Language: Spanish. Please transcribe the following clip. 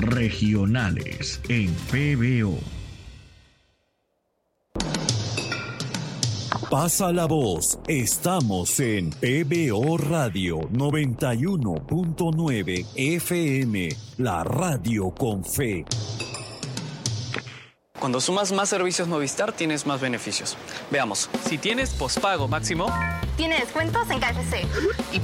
regionales en PBO. Pasa la voz, estamos en PBO Radio 91.9 FM, la radio con fe. Cuando sumas más servicios Movistar, tienes más beneficios. Veamos. Si tienes pospago máximo, tiene descuentos en KFC. Y